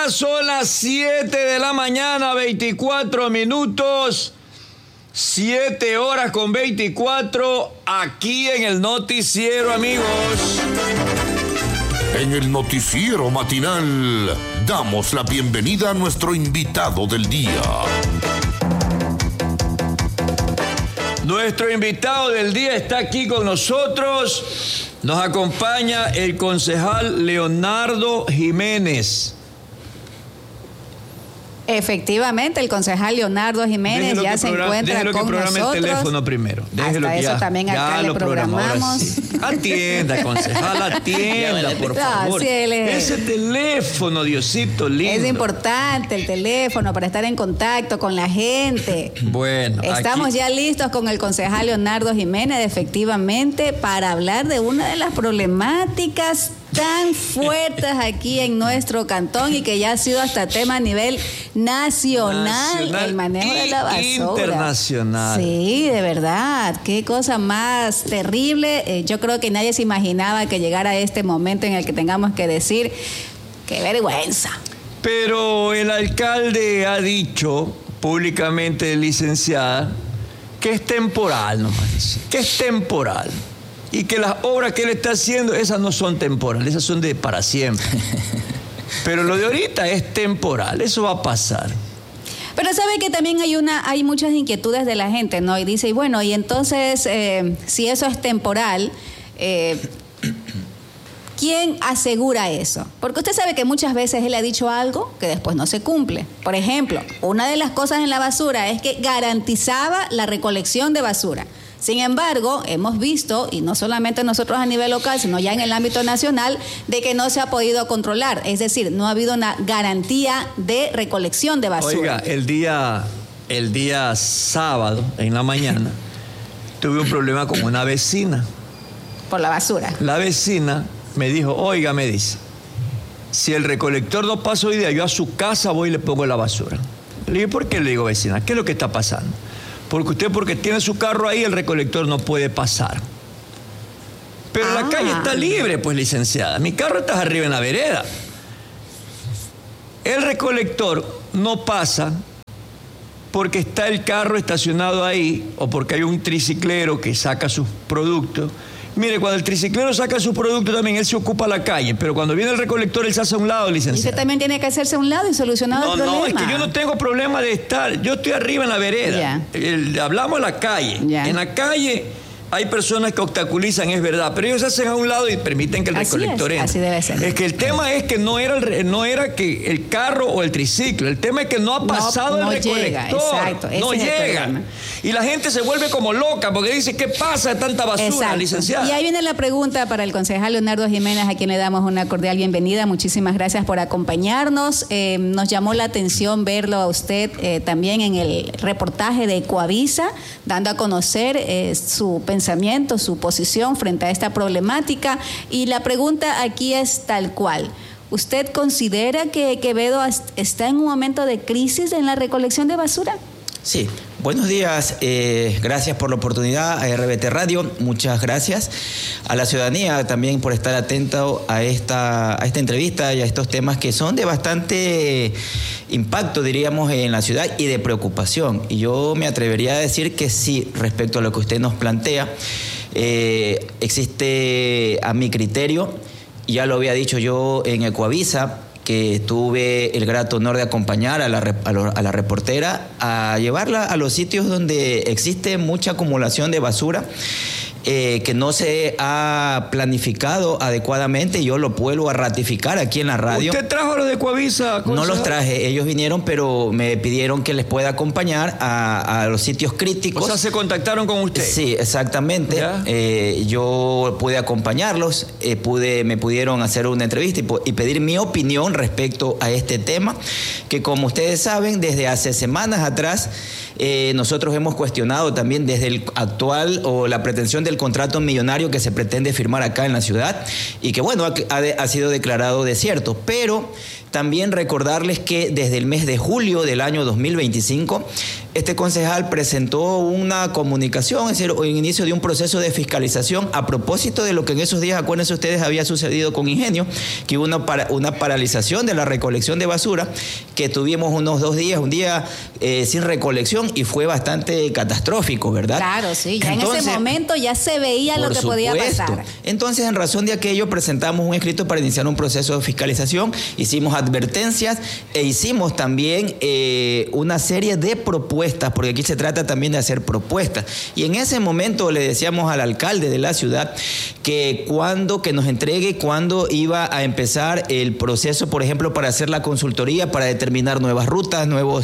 son las 7 de la mañana, 24 minutos. 7 horas con 24 aquí en el noticiero, amigos. En el noticiero matinal damos la bienvenida a nuestro invitado del día. Nuestro invitado del día está aquí con nosotros. Nos acompaña el concejal Leonardo Jiménez. Efectivamente, el concejal Leonardo Jiménez ya se encuentra con nosotros. Déjelo que programe el teléfono primero. Hasta eso también acá le programamos. Atienda, concejal, atienda, por favor. Sí, ese teléfono, Diosito lindo. Es importante el teléfono para estar en contacto con la gente. Bueno. Estamos ya listos con el concejal Leonardo Jiménez, efectivamente, para hablar de una de las problemáticas tan fuertes aquí en nuestro cantón y que ya ha sido hasta tema a nivel nacional, el manejo de la basura. Internacional. Sí, de verdad, qué cosa más terrible. Yo creo que nadie se imaginaba que llegara este momento en el que tengamos que decir, qué vergüenza. Pero el alcalde ha dicho públicamente, licenciada, que es temporal, nomás, que es temporal. Y que las obras que él está haciendo, esas no son temporales, esas son de para siempre. Pero lo de ahorita es temporal, eso va a pasar. Pero sabe que también hay muchas inquietudes de la gente, ¿no? Y dice, y bueno, y entonces, si eso es temporal, ¿quién asegura eso? Porque usted sabe que muchas veces él ha dicho algo que después no se cumple. Por ejemplo, una de las cosas en la basura es que garantizaba la recolección de basura. Sin embargo, hemos visto, y no solamente nosotros a nivel local, sino ya en el ámbito nacional, de que no se ha podido controlar. Es decir, no ha habido una garantía de recolección de basura. Oiga, el día sábado, en la mañana, tuve un problema con una vecina. ¿Por la basura? La vecina me dijo, oiga, me dice, si el recolector no pasa hoy día, yo a su casa voy y le pongo la basura. Le dije, ¿por qué? Le digo, vecina, ¿qué es lo que está pasando? Porque tiene su carro ahí, el recolector no puede pasar. Pero la calle está libre, pues, licenciada. Mi carro está arriba en la vereda. El recolector no pasa porque está el carro estacionado ahí o porque hay un triciclero que saca sus productos. Mire, cuando el triciclero saca sus productos también, él se ocupa la calle, pero cuando viene el recolector, él se hace a un lado, licenciado. Y usted también tiene que hacerse a un lado y solucionar el problema. No, es que yo no tengo problema de estar, yo estoy arriba en la vereda. Hablamos de la calle. En la calle hay personas que obstaculizan, es verdad, pero ellos se hacen a un lado y permiten que el recolector entre. Así debe ser. Es que el tema es que no era que el carro o el triciclo, el tema es que no ha pasado el recolector. Llega, exacto, no llega. Y la gente se vuelve como loca porque dice, ¿qué pasa de tanta basura, licenciada? Y ahí viene la pregunta para el concejal Leonardo Jiménez, a quien le damos una cordial bienvenida. Muchísimas gracias por acompañarnos. Nos llamó la atención verlo a usted también en el reportaje de Ecoavisa, dando a conocer su pensamiento, su posición frente a esta problemática. Y la pregunta aquí es tal cual. ¿Usted considera que Quevedo está en un momento de crisis en la recolección de basura? Sí, buenos días, gracias por la oportunidad a RBT Radio, muchas gracias a la ciudadanía también por estar atento a esta entrevista y a estos temas que son de bastante impacto, diríamos, en la ciudad y de preocupación. Y yo me atrevería a decir que sí, respecto a lo que usted nos plantea, existe a mi criterio, ya lo había dicho yo en Ecoavisa, que tuve el grato honor de acompañar a la reportera a llevarla a los sitios donde existe mucha acumulación de basura que no se ha planificado adecuadamente. Yo lo vuelvo a ratificar aquí en la radio. ¿Usted trajo los de Ecoavisa? No los traje, ellos vinieron, pero me pidieron que les pueda acompañar a los sitios críticos. O sea, ¿se contactaron con usted? Sí, exactamente. Yo pude acompañarlos, me pudieron hacer una entrevista y pedir mi opinión respecto a este tema, que como ustedes saben, desde hace semanas atrás, nosotros hemos cuestionado también desde el actual o la pretensión del contrato millonario que se pretende firmar acá en la ciudad y que, bueno, ha sido declarado desierto. Pero también recordarles que desde el mes de julio del año 2025 este concejal presentó una comunicación, es decir, el inicio de un proceso de fiscalización a propósito de lo que en esos días, acuérdense ustedes, había sucedido con Ingenio, que hubo una paralización de la recolección de basura, que tuvimos unos 2 días, un día sin recolección, y fue bastante catastrófico, ¿verdad? Claro, sí, ya entonces, en ese momento ya se veía lo que podía pasar. Entonces, en razón de aquello, presentamos un escrito para iniciar un proceso de fiscalización, hicimos advertencias e hicimos también una serie de propuestas, porque aquí se trata también de hacer propuestas. Y en ese momento le decíamos al alcalde de la ciudad que nos entregue cuándo iba a empezar el proceso, por ejemplo, para hacer la consultoría, para determinar nuevas rutas,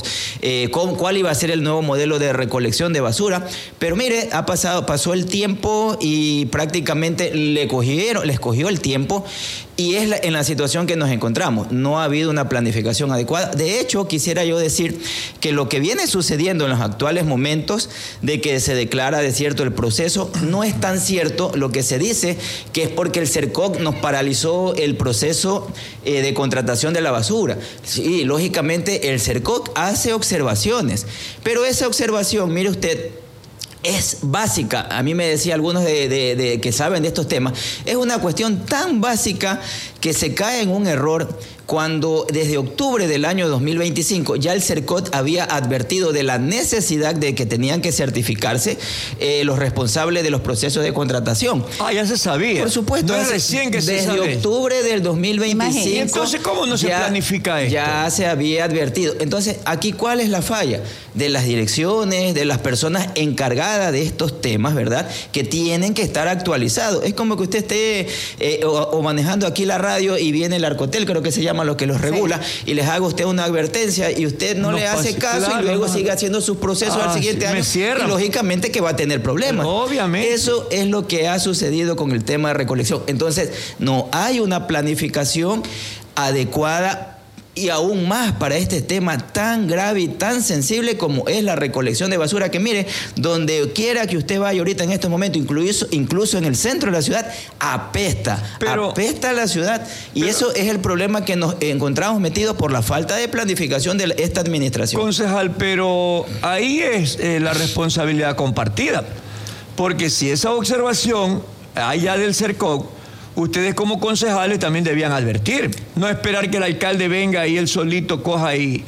cuál iba a ser el nuevo modelo de recolección de basura. Pero mire, pasó el tiempo y prácticamente les cogió el tiempo, y es en la situación que nos encontramos. No ha habido una planificación adecuada. De hecho, quisiera yo decir que lo que viene sucediendo en los actuales momentos de que se declara desierto el proceso, no es tan cierto lo que se dice, que es porque el CERCOC nos paralizó el proceso de contratación de la basura. Sí, lógicamente el CERCOC hace observaciones, pero esa observación, mire usted, es básica. A mí me decía algunos de que saben de estos temas, es una cuestión tan básica que se cae en un error cuando desde octubre del año 2025 ya el CERCOC había advertido de la necesidad de que tenían que certificarse los responsables de los procesos de contratación. Ya se sabía. Por supuesto. No es recién que se sabe. Desde octubre del 2025. Entonces, ¿cómo no se planifica esto? Ya se había advertido. Entonces, aquí, ¿cuál es la falla? De las direcciones, de las personas encargadas de estos temas, ¿verdad? Que tienen que estar actualizados. Es como que usted esté o manejando aquí la radio y viene el Arcotel, creo que se llama, lo que los regula, sí, y les haga usted una advertencia y usted no le hace caso, claro, y luego sigue haciendo sus procesos al siguiente año, y lógicamente que va a tener problemas. Obviamente. Eso es lo que ha sucedido con el tema de recolección. Entonces, no hay una planificación adecuada, y aún más para este tema tan grave y tan sensible como es la recolección de basura, que mire, donde quiera que usted vaya ahorita en estos momentos, incluso en el centro de la ciudad, apesta la ciudad, y eso es el problema que nos encontramos metidos por la falta de planificación de esta administración. Concejal, pero ahí es la responsabilidad compartida, porque si esa observación allá del CERCOC, ustedes como concejales también debían advertir, no esperar que el alcalde venga y él solito coja y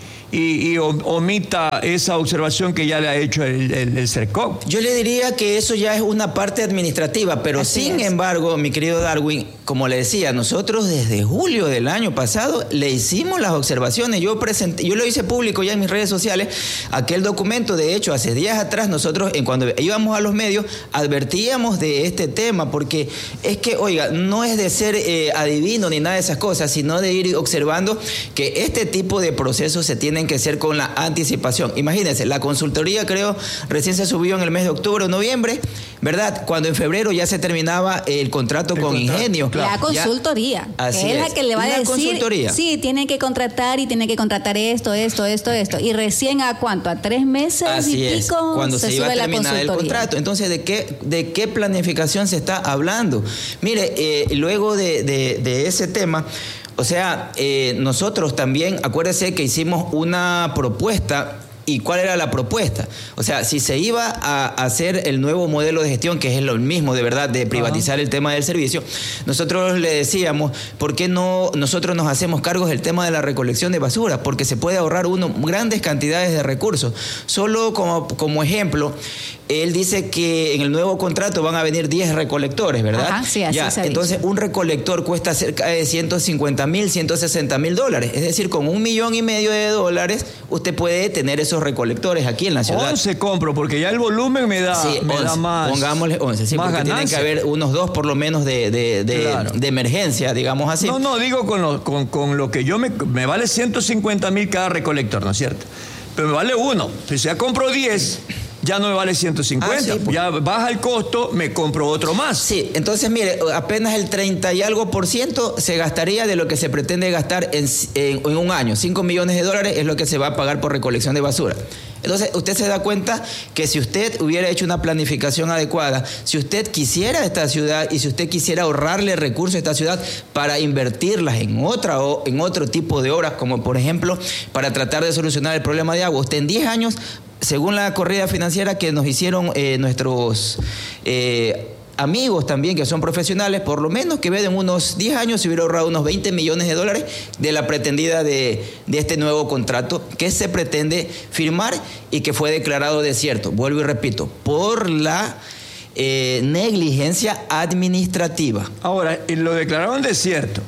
omita esa observación que ya le ha hecho el CERCOC. Yo le diría que eso ya es una parte administrativa, pero sin embargo, mi querido Darwin, como le decía, nosotros desde julio del año pasado le hicimos las observaciones. Yo lo hice público ya en mis redes sociales, aquel documento. De hecho, hace días atrás nosotros, cuando íbamos a los medios, advertíamos de este tema, porque es que, oiga, no es de ser adivino ni nada de esas cosas, sino de ir observando que este tipo de procesos se tienen que hacer con la anticipación. Imagínense, la consultoría, creo, recién se subió en el mes de octubre o noviembre, ¿verdad? Cuando en febrero ya se terminaba el contrato con Ingenio. Claro. La consultoría, que es la que le va a decir, sí, tienen que contratar y tienen que contratar esto. Y recién ¿a cuánto? ¿A 3 meses así y pico? Es, cuando se iba a terminar el contrato. Entonces, ¿de qué planificación se está hablando? Mire, luego de ese tema, o sea, nosotros también, acuérdese que hicimos una propuesta. ¿Y cuál era la propuesta? O sea, si se iba a hacer el nuevo modelo de gestión, que es lo mismo de verdad, de privatizar el tema del servicio, nosotros le decíamos, ¿por qué no nosotros nos hacemos cargos del tema de la recolección de basura? Porque se puede ahorrar grandes cantidades de recursos. Solo como ejemplo, él dice que en el nuevo contrato van a venir 10 recolectores, ¿verdad? Ajá, sí, así se ha entonces, dicho. Un recolector cuesta cerca de $150,000, $160,000. Es decir, con $1,5 millones usted puede tener esos recolectores aquí en la ciudad. 11 compro, porque ya el volumen me da más. Pongámosle 11, sí, porque tienen que haber unos 2 por lo menos de emergencia, digamos así. No, digo con lo que yo me vale $150,000 cada recolector, ¿no es cierto? Pero me vale uno. Si ya compro 10, ya no me vale 150. Sí, pues. Ya baja el costo, me compro otro más. Sí, entonces mire, apenas el 30 y algo % se gastaría de lo que se pretende gastar en un año. $5 millones es lo que se va a pagar por recolección de basura. Entonces, usted se da cuenta que si usted hubiera hecho una planificación adecuada, si usted quisiera esta ciudad y si usted quisiera ahorrarle recursos a esta ciudad para invertirlas en otro tipo de obras, como por ejemplo, para tratar de solucionar el problema de agua, usted en 10 años según la corrida financiera que nos hicieron nuestros amigos también que son profesionales, por lo menos Quevedo en unos 10 años se hubiera ahorrado unos 20 millones de dólares de la pretendida de este nuevo contrato que se pretende firmar y que fue declarado desierto. Vuelvo y repito, por la negligencia administrativa. Ahora, lo declararon desierto.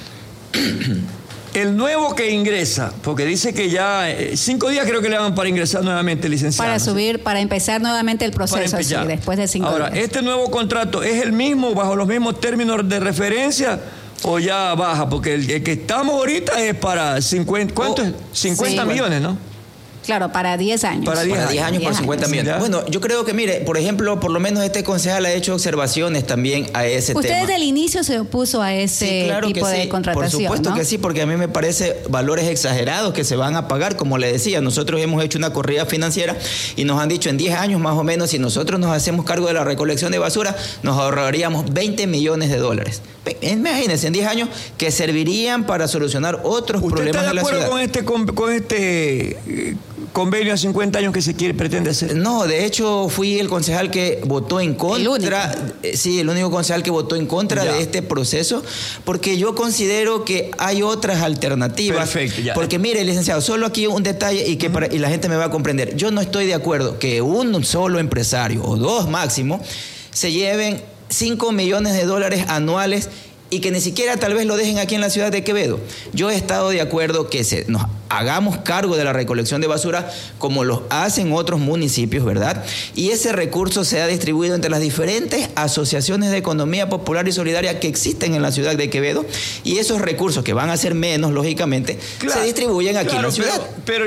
El nuevo que ingresa, porque dice que ya 5 días creo que le dan para ingresar nuevamente, licenciado. Para empezar nuevamente el proceso, sí, después de 5 días. Ahora, ¿este nuevo contrato es el mismo, bajo los mismos términos de referencia, o ya baja? Porque el que estamos ahorita es para 50, ¿cuánto es? 50 millones, ¿no? Claro, para 10 años. Para 10 años por 50 millones. Bueno, yo creo que, mire, por ejemplo, por lo menos este concejal ha hecho observaciones también a ese tema. Usted desde el inicio se opuso a ese tipo de contratación, por supuesto, ¿no? Que sí, porque a mí me parece valores exagerados que se van a pagar. Como le decía, nosotros hemos hecho una corrida financiera y nos han dicho en 10 años más o menos, si nosotros nos hacemos cargo de la recolección de basura, nos ahorraríamos 20 millones de dólares. Imagínense, en 10 años que servirían para solucionar otros problemas de la ciudad. ¿Usted está de acuerdo con este convenio a 50 años que pretende hacer? No, de hecho fui el concejal que votó en contra. El único concejal que votó en contra de este proceso, porque yo considero que hay otras alternativas. Perfecto, ya. Porque mire, licenciado, solo aquí un detalle y la gente me va a comprender. Yo no estoy de acuerdo que un solo empresario o 2 máximo se lleven 5 millones de dólares anuales y que ni siquiera tal vez lo dejen aquí en la ciudad de Quevedo. Yo he estado de acuerdo que nos hagamos cargo de la recolección de basura como lo hacen otros municipios, ¿verdad? Y ese recurso sea distribuido entre las diferentes asociaciones de economía popular y solidaria que existen en la ciudad de Quevedo, y esos recursos, que van a ser menos, lógicamente, se distribuyen aquí en la ciudad. Pero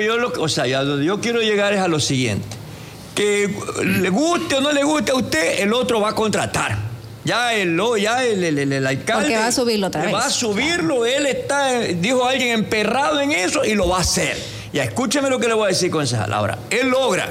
yo quiero llegar a lo siguiente. Que le guste o no le guste a usted, el otro va a contratar. Ya el alcalde. Porque va a subirlo otra vez. Va a subirlo, él dijo alguien, emperrado en eso y lo va a hacer. Ya, escúcheme lo que le voy a decir, concejal. Ahora, él logra,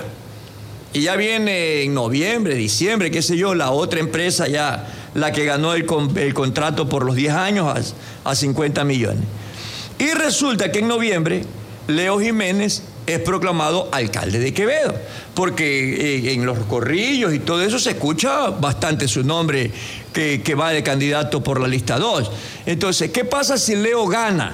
y ya viene en noviembre, diciembre, qué sé yo, la otra empresa ya, la que ganó el contrato por los 10 años a 50 millones. Y resulta que en noviembre, Leo Jiménez es proclamado alcalde de Quevedo, porque en los corrillos y todo eso se escucha bastante su nombre que va de candidato por la lista 2. Entonces, ¿qué pasa si Leo gana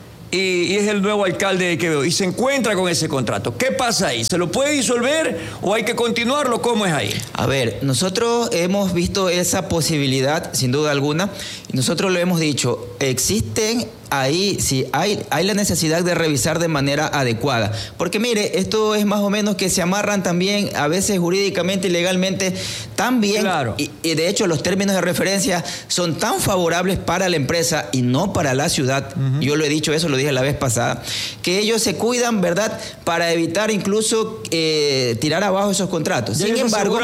y es el nuevo alcalde de Quevedo y se encuentra con ese contrato? ¿Qué pasa ahí? ¿Se lo puede disolver o hay que continuarlo? ¿Cómo es ahí? A ver, nosotros hemos visto esa posibilidad, sin duda alguna, y nosotros lo hemos dicho, existen ahí, sí, hay la necesidad de revisar de manera adecuada. Porque mire, esto es más o menos que se amarran también, a veces jurídicamente y legalmente, tan bien. Claro. Y de hecho los términos de referencia son tan favorables para la empresa y no para la ciudad. Yo lo he dicho, eso lo dije la vez pasada, que ellos se cuidan, ¿verdad?, para evitar incluso tirar abajo esos contratos. Sin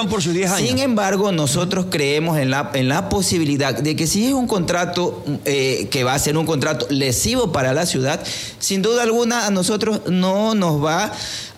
embargo, nosotros creemos en la posibilidad de que si es un contrato que va a ser un contrato lesivo para la ciudad, sin duda alguna a nosotros no nos va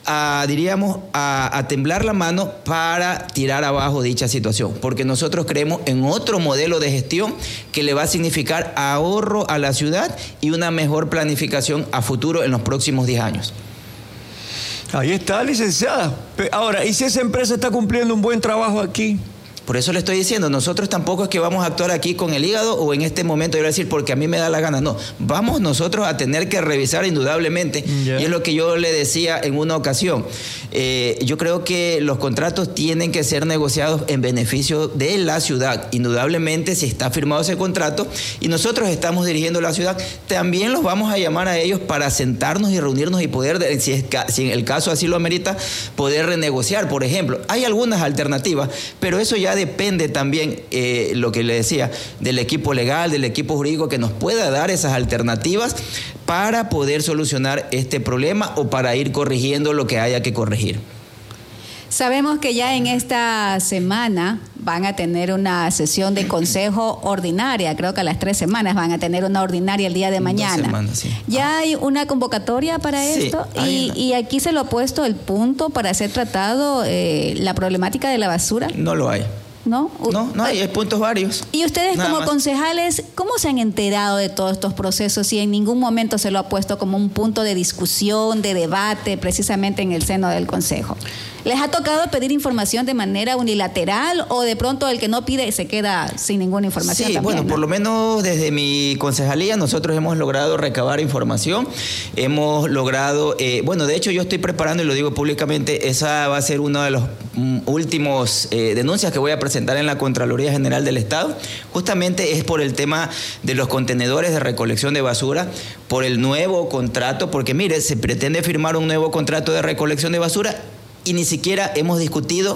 a temblar la mano para tirar abajo dicha situación, porque nosotros creemos en otro modelo de gestión que le va a significar ahorro a la ciudad y una mejor planificación a futuro en los próximos 10 años. Ahí está, licenciada. Ahora, ¿y si esa empresa está cumpliendo un buen trabajo aquí? Por eso le estoy diciendo, nosotros tampoco es que vamos a actuar aquí con el hígado o en este momento, yo voy a decir, porque a mí me da la gana. No, vamos nosotros a tener que revisar indudablemente. Yeah. Y es lo que yo le decía en una ocasión. Yo creo que los contratos tienen que ser negociados en beneficio de la ciudad. Indudablemente, si está firmado ese contrato y nosotros estamos dirigiendo la ciudad, también los vamos a llamar a ellos para sentarnos y reunirnos y poder, si el caso así lo amerita, poder renegociar. Por ejemplo, hay algunas alternativas, pero eso ya depende también, lo que le decía, del equipo legal, del equipo jurídico que nos pueda dar esas alternativas para poder solucionar este problema o para ir corrigiendo lo que haya que corregir. Sabemos que ya en esta semana van a tener una sesión de consejo ordinaria, creo que a las 3 semanas van a tener una ordinaria el día de mañana. 2 semanas, sí. ¿Ya hay una convocatoria para esto? Y aquí se lo ha puesto el punto para ser tratado la problemática de la basura. No lo hay. ¿no? No, hay puntos varios. Y ustedes Nada como más. concejales, ¿cómo se han enterado de todos estos procesos si en ningún momento se lo ha puesto como un punto de discusión, de debate, precisamente en el seno del Consejo? ¿Les ha tocado pedir información de manera unilateral o de pronto el que no pide se queda sin ninguna información? Sí, también, bueno, ¿no? por lo menos desde mi concejalía nosotros hemos logrado recabar información, hemos logrado, de hecho yo estoy preparando y lo digo públicamente, esa va a ser una de los últimos denuncias que voy a presentar en la Contraloría General del Estado, justamente es por el tema de los contenedores de recolección de basura, por el nuevo contrato, porque mire, se pretende firmar un nuevo contrato de recolección de basura y ni siquiera hemos discutido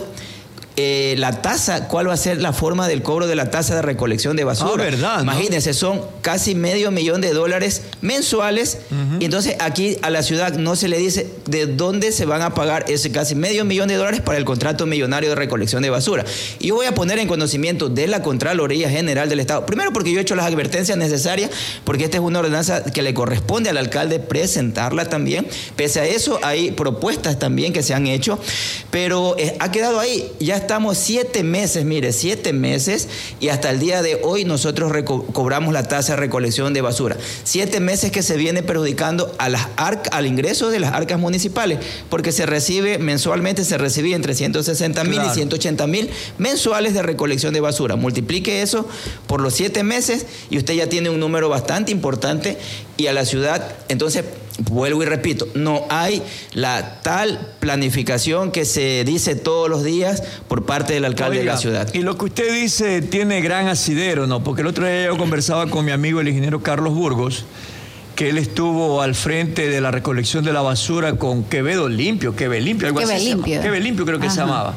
la tasa, cuál va a ser la forma del cobro de la tasa de recolección de basura. ¿Verdad? Imagínense, son casi $500,000 mensuales, y entonces aquí a la ciudad no se le dice de dónde se van a pagar ese casi $500,000 para el contrato millonario de recolección de basura. Y yo voy a poner en conocimiento de la Contraloría General del Estado, primero porque yo he hecho las advertencias necesarias, porque esta es una ordenanza que le corresponde al alcalde presentarla también. Pese a eso, hay propuestas también que se han hecho, pero ha quedado ahí. Ya estamos 7 meses, mire, 7 meses, y hasta el día de hoy nosotros cobramos la tasa de recolección de basura. 7 meses que se viene perjudicando a las al ingreso de las arcas municipales, porque se recibe mensualmente, se recibía entre 160,000 y 180,000 mensuales de recolección de basura. Multiplique eso por los 7 meses y usted ya tiene un número bastante importante, y a la ciudad, entonces, vuelvo y repito, no hay la tal planificación que se dice todos los días por parte del alcalde de la ciudad. Y lo que usted dice tiene gran asidero, ¿no? Porque el otro día yo conversaba con mi amigo el ingeniero Carlos Burgos, que él estuvo al frente de la recolección de la basura con Quevedo Limpio, algo así se llama. Quevedo Limpio creo que se llamaba.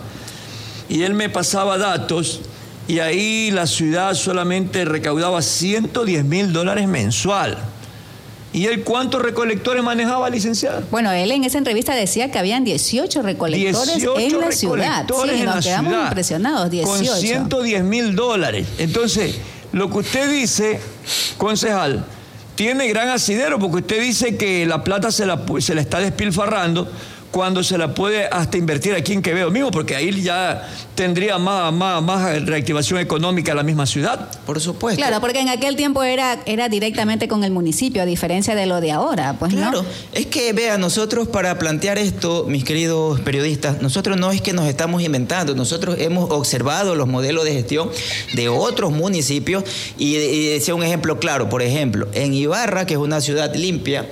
Y él me pasaba datos, y ahí la ciudad solamente recaudaba $110,000 mensual. ¿Y él cuántos recolectores manejaba, licenciada? Bueno, él en esa entrevista decía que habían 18 recolectores en la ciudad. Sí, nos quedamos impresionados, 18. Con $110,000. Entonces, lo que usted dice, concejal, tiene gran asidero, porque usted dice que la plata se la está despilfarrando cuando se la puede hasta invertir aquí en Quevedo mismo, porque ahí ya tendría más reactivación económica la misma ciudad. Por supuesto. Claro, porque en aquel tiempo era directamente con el municipio, a diferencia de lo de ahora, pues. Claro, ¿no? Es que, vea, nosotros para plantear esto, mis queridos periodistas, nosotros no es que nos estamos inventando, nosotros hemos observado los modelos de gestión de otros municipios, y decía un ejemplo claro, por ejemplo, en Ibarra, que es una ciudad limpia,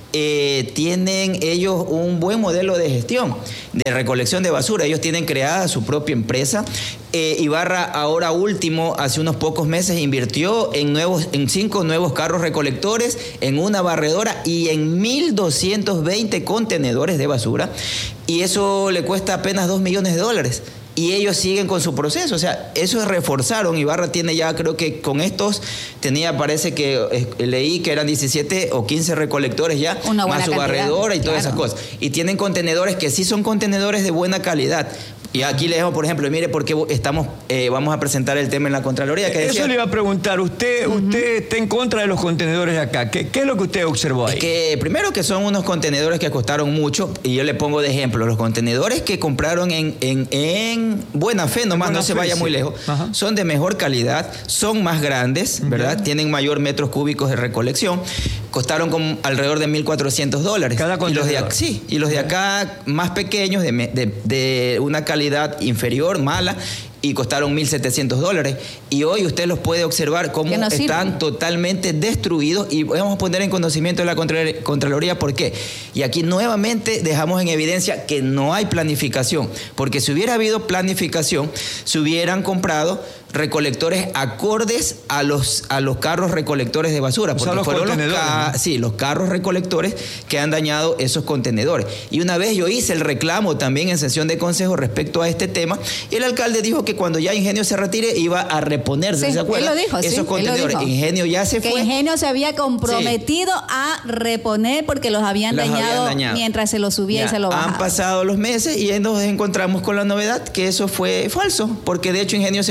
tienen ellos un buen modelo de gestión de recolección de basura. Ellos tienen creada su propia empresa. Ibarra ahora último, hace unos pocos meses, invirtió en 5 nuevos carros recolectores, en una barredora y en 1,220 contenedores de basura, y eso le cuesta apenas $2 millones. Y ellos siguen con su proceso, o sea, eso reforzaron. Ibarra tiene ya, creo que con estos, parece que leí que eran 17 o 15 recolectores ya, más su barredora y todas esas cosas. Y tienen contenedores que sí son contenedores de buena calidad. Y aquí le dejo, por ejemplo, mire por qué vamos a presentar el tema en la Contraloría. Que decía, eso le iba a preguntar, usted está en contra de los contenedores de acá. ¿Qué es lo que usted observó ahí? Es que primero que son unos contenedores que costaron mucho, y yo le pongo de ejemplo, los contenedores que compraron en buena fe, nomás no se vaya muy lejos, son de mejor calidad, son más grandes, ¿verdad? Tienen mayor metros cúbicos de recolección, costaron como alrededor de $1,400. Cada contenedor. Y los de acá más pequeños, de una calidad inferior, mala, y costaron $1,700. Y hoy usted los puede observar cómo están totalmente destruidos, y vamos a poner en conocimiento de la Contraloría por qué. Y aquí nuevamente dejamos en evidencia que no hay planificación, porque si hubiera habido planificación, se hubieran comprado recolectores acordes a los carros recolectores de basura, porque fueron los carros recolectores que han dañado esos contenedores. Y una vez yo hice el reclamo también en sesión de consejo respecto a este tema, y el alcalde dijo que cuando ya Ingenio se retire iba a reponerse, ¿se acuerdan? Él lo dijo, esos contenedores. Ingenio ya se fue. Que Ingenio se había comprometido a reponer porque los habían dañado mientras se los subía y se los bajaba. Han pasado los meses y nos encontramos con la novedad que eso fue falso, porque de hecho Ingenio se fue a retirar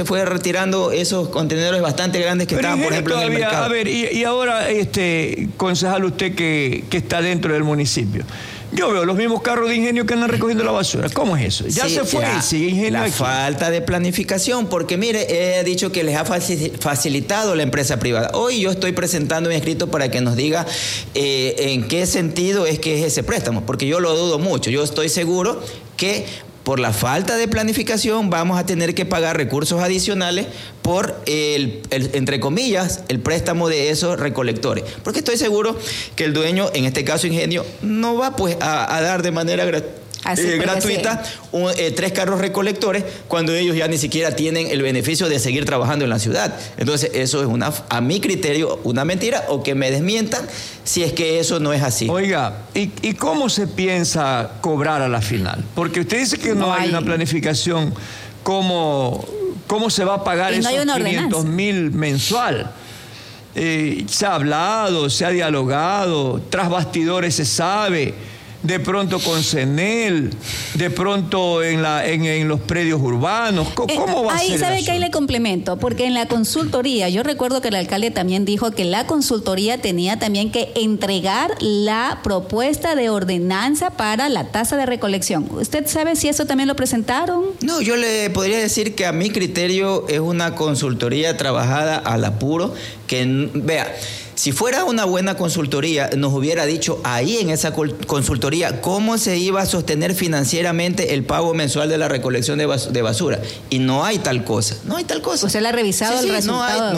retirando esos contenedores bastante grandes que estaban, por ejemplo, en el mercado. A ver, y ahora, concejal, usted que está dentro del municipio. Yo veo los mismos carros de Ingenio que andan recogiendo la basura. ¿Cómo es eso? Ya se fue y sigue Ingenio aquí. Falta de planificación, porque mire, he dicho que les ha facilitado la empresa privada. Hoy yo estoy presentando un escrito para que nos diga en qué sentido es que es ese préstamo, porque yo lo dudo mucho. Yo estoy seguro que por la falta de planificación vamos a tener que pagar recursos adicionales por entre comillas, el préstamo de esos recolectores. Porque estoy seguro que el dueño, en este caso Ingenio, no va pues a dar de manera gratuita 3 carros recolectores cuando ellos ya ni siquiera tienen el beneficio de seguir trabajando en la ciudad. Entonces eso es a mi criterio una mentira, o que me desmientan si es que eso no es así. Oiga, ¿y cómo se piensa cobrar a la final? Porque usted dice que no hay una planificación. ¿Cómo se va a pagar esos 500,000 mensual? Se ha hablado, se ha dialogado, tras bastidores se sabe, de pronto con CENEL, de pronto en los predios urbanos. ¿Cómo va a ser? Ahí sabe que ahí le complemento, porque en la consultoría, yo recuerdo que el alcalde también dijo que la consultoría tenía también que entregar la propuesta de ordenanza para la tasa de recolección. ¿Usted sabe si eso también lo presentaron? No, yo le podría decir que a mi criterio es una consultoría trabajada al apuro, que, vea, si fuera una buena consultoría, nos hubiera dicho ahí en esa consultoría cómo se iba a sostener financieramente el pago mensual de la recolección de basura. Y no hay tal cosa. No hay tal cosa. ¿Usted le ha revisado el resultado?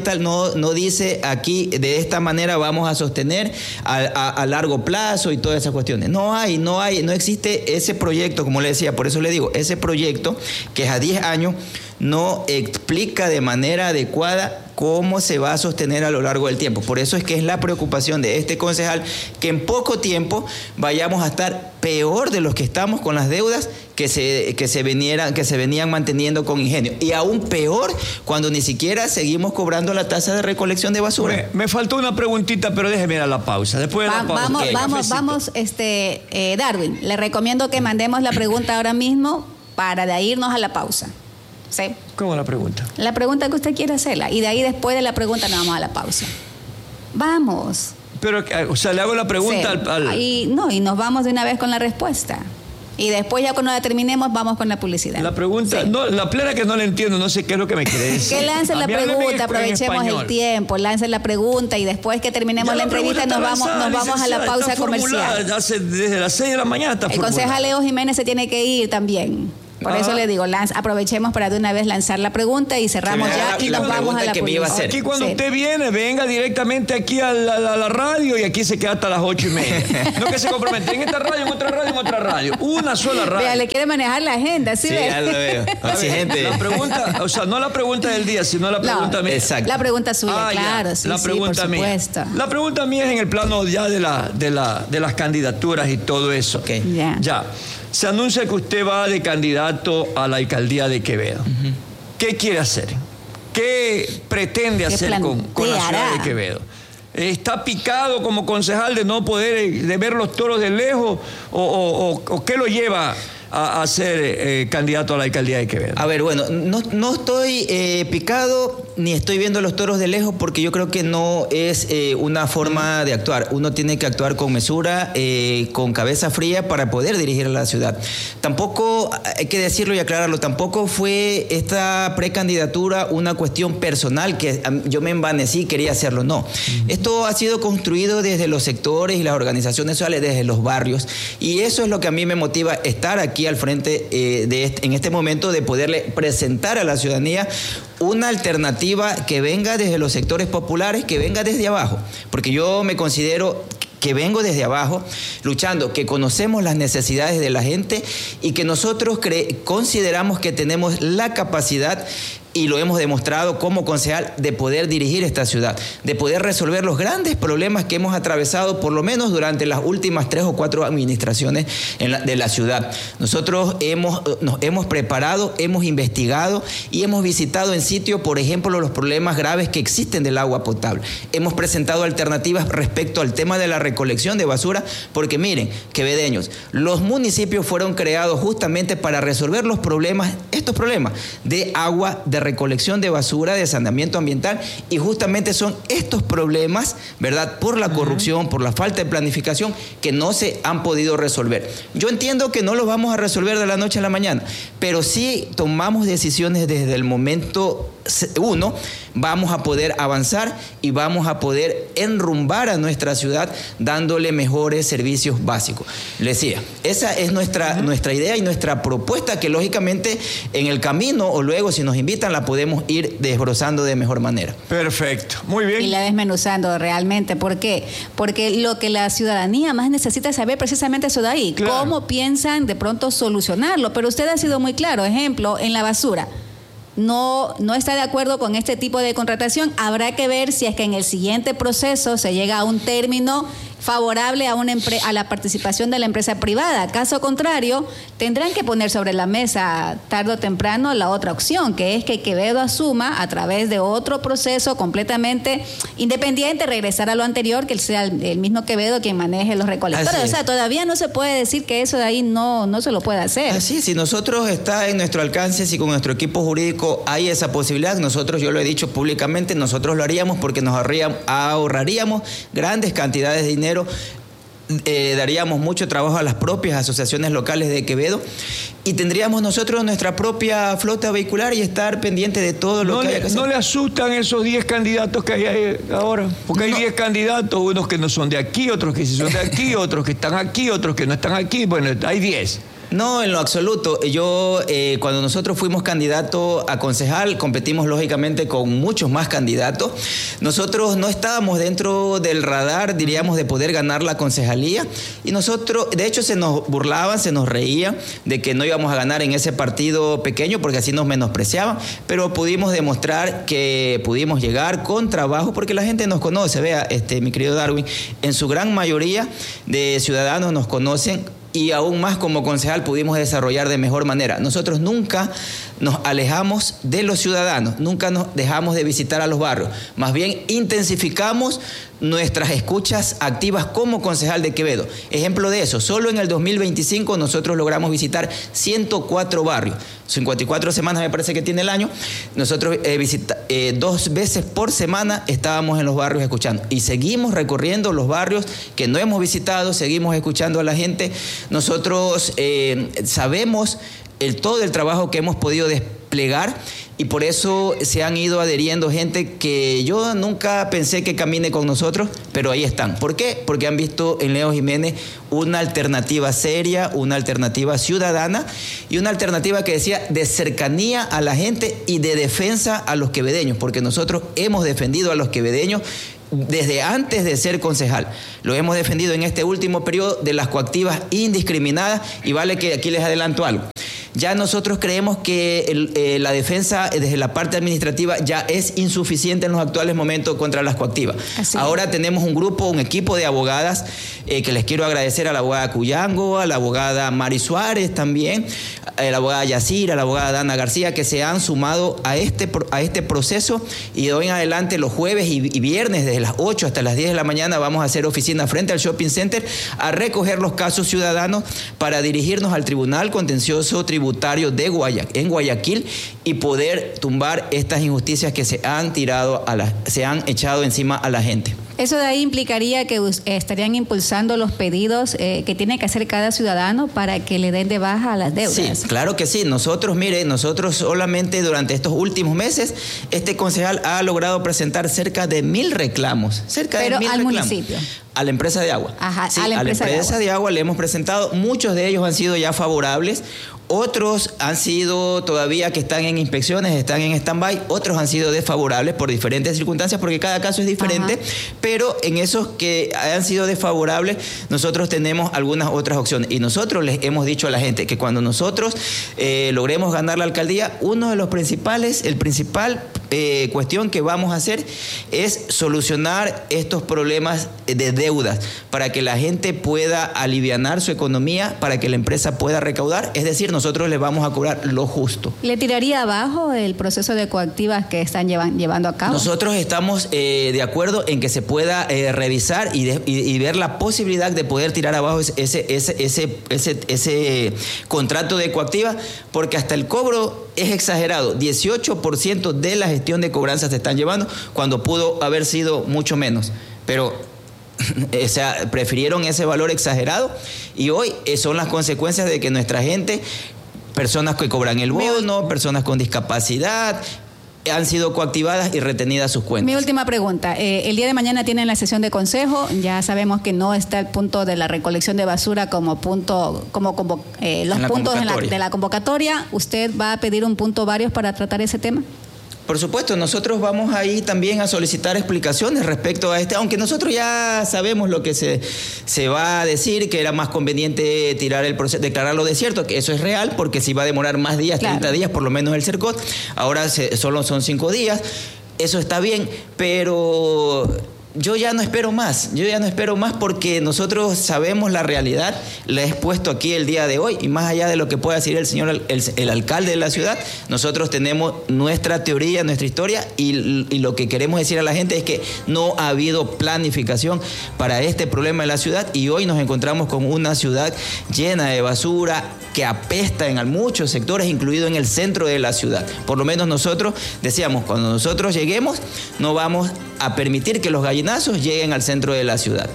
No dice aquí de esta manera vamos a sostener a largo plazo y todas esas cuestiones. No existe ese proyecto, como le decía, por eso le digo, ese proyecto que es a 10 años no explica de manera adecuada cómo se va a sostener a lo largo del tiempo. Por eso es que es la preocupación de este concejal que en poco tiempo vayamos a estar peor de los que estamos con las deudas que se venían manteniendo con Ingenio. Y aún peor cuando ni siquiera seguimos cobrando la tasa de recolección de basura. Me faltó una preguntita, pero déjeme ir a la pausa. Después de la pausa. Vamos, Darwin, le recomiendo que mandemos la pregunta ahora mismo para de ahí irnos a la pausa. ¿Sí? ¿Cómo la pregunta? La pregunta que usted quiere hacerla. Y de ahí después de la pregunta nos vamos a la pausa. Vamos. Pero, o sea, le hago la pregunta y nos vamos de una vez con la respuesta. Y después ya cuando la terminemos vamos con la publicidad. La pregunta, no, la plena que no le entiendo, no sé qué es lo que me quiere decir. Que lance la pregunta, aprovechemos el tiempo, lance la pregunta y después que terminemos la entrevista nos vamos a la pausa comercial. Desde las 6 de la mañana está formulada. El concejal Leo Jiménez se tiene que ir también. Por eso le digo, aprovechemos para de una vez lanzar la pregunta y cerramos y nos vamos a la publicidad. Aquí cuando usted viene, venga directamente aquí a la radio y aquí se queda hasta las 8:30. No que se compromete en esta radio, en otra radio, en otra radio. Una sola radio. Vea, le quiere manejar la agenda, ¿sí? Ya lo veo. Exigente. La pregunta, o sea, no la pregunta del día, sino la pregunta mía. Exacto. La pregunta suya, claro. Sí, la pregunta por supuesto. Mía. La pregunta mía es en el plano ya de las candidaturas y todo eso. Okay. Ya. Se anuncia que usted va de candidato a la alcaldía de Quevedo. Uh-huh. ¿Qué quiere hacer? ¿Qué pretende hacer con la ciudad de Quevedo? ¿Está picado como concejal de no poder de ver los toros de lejos? ¿O qué lo lleva a ser candidato a la alcaldía de Quevedo? A ver, bueno, no estoy picado ni estoy viendo los toros de lejos, porque yo creo que no es una forma de actuar. Uno tiene que actuar con mesura, con cabeza fría para poder dirigir a la ciudad. Tampoco, hay que decirlo y aclararlo, tampoco fue esta precandidatura una cuestión personal que yo me envanecí y quería hacerlo, no. Esto ha sido construido desde los sectores y las organizaciones sociales, desde los barrios, y eso es lo que a mí me motiva estar aquí al frente en este momento, de poderle presentar a la ciudadanía una alternativa que venga desde los sectores populares, que venga desde abajo, porque yo me considero que vengo desde abajo, luchando, que conocemos las necesidades de la gente y que nosotros consideramos que tenemos la capacidad, y lo hemos demostrado como concejal, de poder dirigir esta ciudad, de poder resolver los grandes problemas que hemos atravesado por lo menos durante las últimas 3 o 4 administraciones de la ciudad. Nosotros nos hemos preparado, hemos investigado y hemos visitado en sitio, por ejemplo, los problemas graves que existen del agua potable. Hemos presentado alternativas respecto al tema de la recolección de basura, porque miren, quevedeños, los municipios fueron creados justamente para resolver estos problemas de agua, de de recolección de basura, de saneamiento ambiental, y justamente son estos problemas, ¿verdad?, por la corrupción, por la falta de planificación, que no se han podido resolver. Yo entiendo que no los vamos a resolver de la noche a la mañana, pero si tomamos decisiones desde el momento uno, vamos a poder avanzar y vamos a poder enrumbar a nuestra ciudad dándole mejores servicios básicos. Les decía, esa es nuestra idea y nuestra propuesta, que lógicamente en el camino o luego si nos invitan la podemos ir desbrozando de mejor manera. Perfecto, muy bien. Y la desmenuzando realmente. ¿Por qué? Porque lo que la ciudadanía más necesita saber precisamente eso de ahí. Claro. ¿Cómo piensan de pronto solucionarlo? Pero usted ha sido muy claro. Ejemplo, en la basura. No está de acuerdo con este tipo de contratación. Habrá que ver si es que en el siguiente proceso se llega a un término favorable a la participación de la empresa privada. Caso contrario, tendrán que poner sobre la mesa tarde o temprano la otra opción, que es que Quevedo asuma a través de otro proceso completamente independiente, regresar a lo anterior, que sea el mismo Quevedo quien maneje los recolectores. O sea, todavía no se puede decir que eso de ahí no se lo puede hacer. Así, si nosotros está en nuestro alcance, si con nuestro equipo jurídico hay esa posibilidad, nosotros, yo lo he dicho públicamente, nosotros lo haríamos porque nos ahorraríamos grandes cantidades de dinero. Daríamos mucho trabajo a las propias asociaciones locales de Quevedo y tendríamos nosotros nuestra propia flota vehicular y estar pendiente de todo lo que haya que hacer. ¿No le asustan esos 10 candidatos que hay ahí ahora? Porque hay 10 candidatos, unos que no son de aquí, otros que sí son de aquí, otros que están aquí, otros que no están aquí. Bueno, hay 10. No, en lo absoluto. Yo, cuando nosotros fuimos candidatos a concejal, competimos lógicamente con muchos más candidatos. Nosotros no estábamos dentro del radar, diríamos, de poder ganar la concejalía. Y nosotros, de hecho, se nos burlaban, se nos reían de que no íbamos a ganar en ese partido pequeño porque así nos menospreciaban. Pero pudimos demostrar que pudimos llegar con trabajo porque la gente nos conoce. Vea, mi querido Darwin, en su gran mayoría de ciudadanos nos conocen. Y aún más como concejal pudimos desarrollar de mejor manera. Nosotros nunca nos alejamos de los ciudadanos, nunca nos dejamos de visitar a los barrios. Más bien intensificamos nuestras escuchas activas como concejal de Quevedo. Ejemplo de eso, solo en el 2025 nosotros logramos visitar 104 barrios. 54 semanas me parece que tiene el año. Nosotros 2 veces por semana estábamos en los barrios escuchando. Y seguimos recorriendo los barrios que no hemos visitado, seguimos escuchando a la gente. Nosotros sabemos todo el trabajo que hemos podido desplegar y por eso se han ido adheriendo gente que yo nunca pensé que camine con nosotros, pero ahí están. ¿Por qué? Porque han visto en Leo Jiménez una alternativa seria, una alternativa ciudadana y una alternativa que decía de cercanía a la gente y de defensa a los quevedeños, porque nosotros hemos defendido a los quevedeños desde antes de ser concejal. Lo hemos defendido en este último periodo de las coactivas indiscriminadas y vale que aquí les adelanto algo. Ya nosotros creemos que la defensa desde la parte administrativa ya es insuficiente en los actuales momentos contra las coactivas. Ahora tenemos un equipo de abogadas que les quiero agradecer a la abogada Cuyango, a la abogada Mari Suárez también, a la abogada Yacira, a la abogada Dana García, que se han sumado a este proceso y de hoy en adelante los jueves y viernes desde las 8 hasta las 10 de la mañana vamos a hacer oficina frente al Shopping Center a recoger los casos ciudadanos para dirigirnos al Tribunal Contencioso Tributario en Guayaquil y poder tumbar estas injusticias que se han echado encima a la gente. Eso de ahí implicaría que estarían impulsando los pedidos que tiene que hacer cada ciudadano para que le den de baja a las deudas. Sí, claro que sí. Nosotros solamente durante estos últimos meses, este concejal ha logrado presentar cerca de 1,000 reclamos. Pero al municipio. A la empresa de agua. Ajá, sí, a la empresa de agua le hemos presentado, muchos de ellos han sido ya favorables, otros han sido todavía que están en inspecciones, están en stand-by, otros han sido desfavorables por diferentes circunstancias porque cada caso es diferente, ajá, pero en esos que han sido desfavorables nosotros tenemos algunas otras opciones y nosotros les hemos dicho a la gente que cuando nosotros logremos ganar la alcaldía, uno de los principal cuestión que vamos a hacer es solucionar estos problemas de deudas para que la gente pueda alivianar su economía, para que la empresa pueda recaudar, es decir, nosotros les vamos a cobrar lo justo. ¿Le tiraría abajo el proceso de coactivas que están llevando a cabo? Nosotros estamos de acuerdo en que se pueda revisar y ver la posibilidad de poder tirar abajo ese contrato de coactiva, porque hasta el cobro es exagerado. 18% de la gestión de cobranzas se están llevando cuando pudo haber sido mucho menos. Pero, o sea, prefirieron ese valor exagerado y hoy son las consecuencias de que nuestra gente, personas que cobran el bono, personas con discapacidad, han sido coactivadas y retenidas sus cuentas. Mi última pregunta. El día de mañana tienen la sesión de consejo. Ya sabemos que no está el punto de la recolección de basura como punto, los puntos de la convocatoria. ¿Usted va a pedir un punto varios para tratar ese tema? Por supuesto, nosotros vamos ahí también a solicitar explicaciones respecto a aunque nosotros ya sabemos lo que se va a decir, que era más conveniente tirar el proceso, declararlo desierto, que eso es real, porque si va a demorar más días, claro, 30 días por lo menos el CERCOT, ahora solo son 5 días, eso está bien, pero yo ya no espero más porque nosotros sabemos la realidad, la he expuesto aquí el día de hoy y más allá de lo que pueda decir el señor el alcalde de la ciudad, nosotros tenemos nuestra teoría, nuestra historia y lo que queremos decir a la gente es que no ha habido planificación para este problema de la ciudad y hoy nos encontramos con una ciudad llena de basura que apesta en muchos sectores, incluido en el centro de la ciudad. Por lo menos nosotros decíamos, cuando nosotros lleguemos no vamos a permitir que los gallinazos lleguen al centro de la ciudad.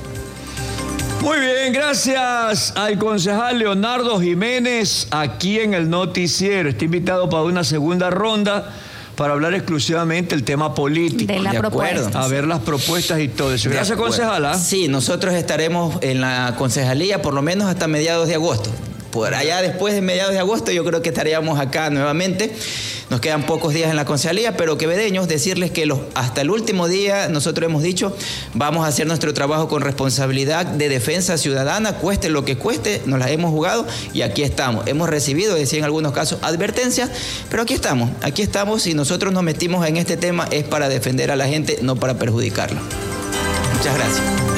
Muy bien, gracias al concejal Leonardo Jiménez aquí en el noticiero. Está invitado para una segunda ronda para hablar exclusivamente del tema político. De la propuesta. A ver las propuestas y todo eso. Gracias, concejala. Sí, nosotros estaremos en la concejalía por lo menos hasta mediados de agosto. Por allá después de mediados de agosto yo creo que estaríamos acá nuevamente. Nos quedan pocos días en la concejalía, pero quevedeños, decirles que hasta el último día nosotros hemos dicho vamos a hacer nuestro trabajo con responsabilidad de defensa ciudadana, cueste lo que cueste, nos las hemos jugado y aquí estamos. Hemos recibido, decía en algunos casos, advertencias, pero aquí estamos y nosotros nos metimos en este tema es para defender a la gente, no para perjudicarla. Muchas gracias.